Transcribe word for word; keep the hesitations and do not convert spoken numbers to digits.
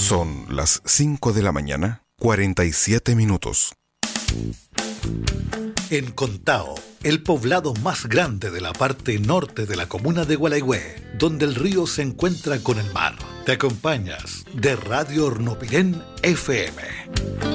Son las cinco de la mañana, cuarenta y siete minutos. En Contao, el poblado más grande de la parte norte de la comuna de Gualeguay, donde el río se encuentra con el mar, te acompañas de Radio Hornopirén F M.